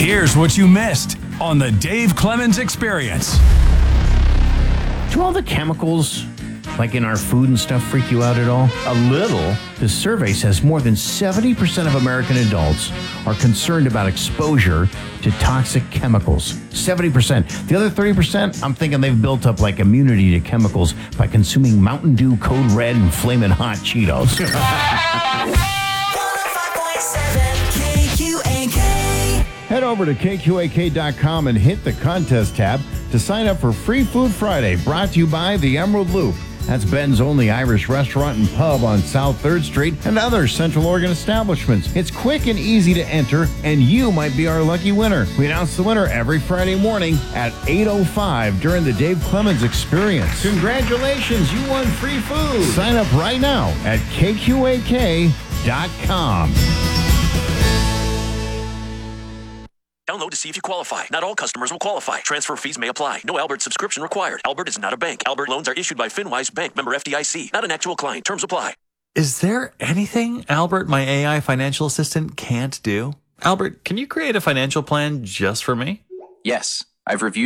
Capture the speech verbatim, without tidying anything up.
Here's what you missed on the Dave Clemens Experience. Do all the chemicals, like in our food and stuff, freak you out at all? A little. The survey says more than seventy percent of American adults are concerned about exposure to toxic chemicals. seventy percent. The other thirty percent, I'm thinking they've built up like immunity to chemicals by consuming Mountain Dew, Code Red, and Flamin' Hot Cheetos. Head over to K Q A K dot com and hit the contest tab to sign up for Free Food Friday, brought to you by the Emerald Loop. That's Ben's only Irish restaurant and pub on South third Street and other Central Oregon establishments. It's quick and easy to enter, and you might be our lucky winner. We announce the winner every Friday morning at eight oh five during the Dave Clemens Experience. Congratulations, you won free food. Sign up right now at K Q A K dot com. Download to see if you qualify. Not all customers will qualify. Transfer fees may apply. No Albert subscription required. Albert is not a bank. Albert loans are issued by FinWise Bank, member F D I C. Not an actual client. Terms apply. Is there anything Albert, my A I financial assistant, can't do? Albert, can you create a financial plan just for me? Yes, I've reviewed